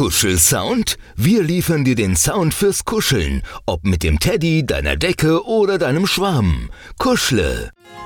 Kuschelsound? Wir liefern dir den Sound fürs Kuscheln, ob mit dem Teddy, deiner Decke oder deinem Schwarm. Kuschle.